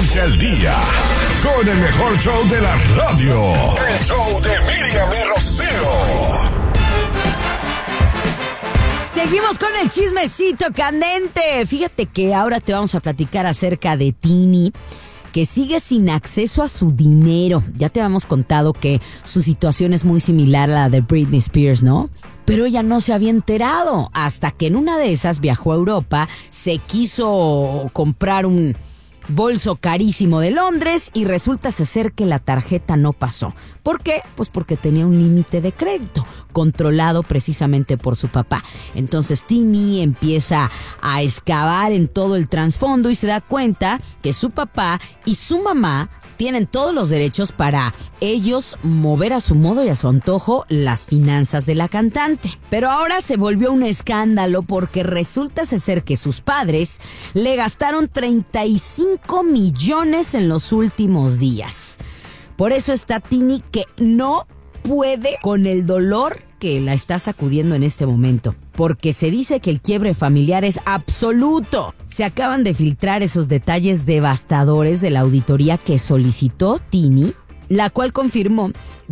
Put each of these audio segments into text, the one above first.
Ponte al día con el mejor show de la radio. El show de Miriam y Rocío. Seguimos con el chismecito candente. Fíjate que ahora te vamos a platicar acerca de Tini, que sigue sin acceso a su dinero. Ya te habíamos contado que su situación es muy similar a la de Britney Spears, ¿no? Pero ella no se había enterado hasta que en una de esas viajó a Europa, se quiso comprar un bolso carísimo de Londres y resulta ser que la tarjeta no pasó. ¿Por qué? Pues porque tenía un límite de crédito controlado precisamente por su papá. Entonces Tini empieza a excavar en todo el trasfondo y se da cuenta que su papá y su mamá tienen todos los derechos para ellos mover a su modo y a su antojo las finanzas de la cantante. Pero ahora se volvió un escándalo porque resulta ser que sus padres le gastaron 35 millones en los últimos días. Por eso está Tini que no puede con el dolor que la está sacudiendo en este momento, porque se dice que el quiebre familiar es absoluto. Se acaban de filtrar esos detalles devastadores de la auditoría que solicitó Tini, la cual confirmó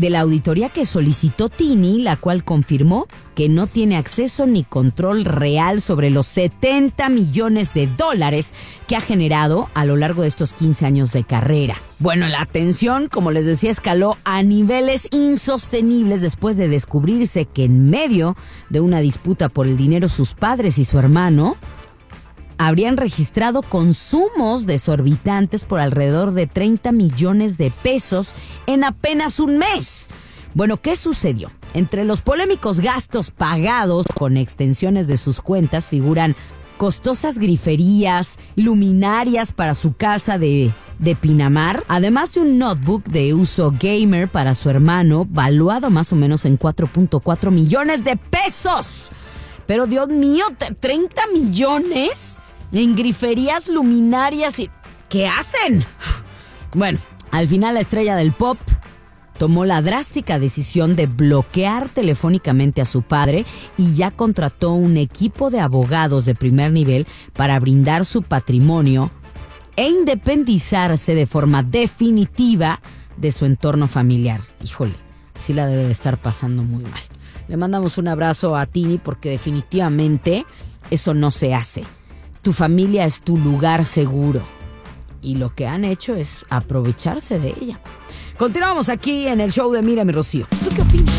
que no tiene acceso ni control real sobre los 70 millones de dólares que ha generado a lo largo de estos 15 años de carrera. Bueno, la tensión, como les decía, escaló a niveles insostenibles después de descubrirse que en medio de una disputa por el dinero, sus padres y su hermano habrían registrado consumos desorbitantes por alrededor de 30 millones de pesos en apenas un mes. Bueno, ¿qué sucedió? Entre los polémicos gastos pagados con extensiones de sus cuentas figuran costosas griferías, luminarias para su casa de Pinamar, además de un notebook de uso gamer para su hermano, valuado más o menos en 4.4 millones de pesos. Pero Dios mío, 30 millones en griferías, luminarias y... ¿qué hacen? Bueno, al final la estrella del pop tomó la drástica decisión de bloquear telefónicamente a su padre y ya contrató un equipo de abogados de primer nivel para brindar su patrimonio e independizarse de forma definitiva de su entorno familiar. Híjole, sí la debe de estar pasando muy mal. Le mandamos un abrazo a Tini porque definitivamente eso no se hace. Tu familia es tu lugar seguro y lo que han hecho es aprovecharse de ella. Continuamos aquí en el show de Miriam y Rocío. ¿Tú qué opinas?